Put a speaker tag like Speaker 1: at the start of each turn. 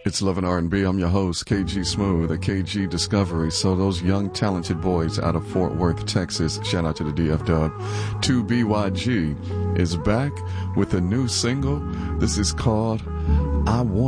Speaker 1: It's Love and R&B. I'm your host, KG Smooth, at KG Discovery. So those young, talented boys out of Fort Worth, Texas, shout out to the DF Dub, 2BYG is back with a new single. This is called I Want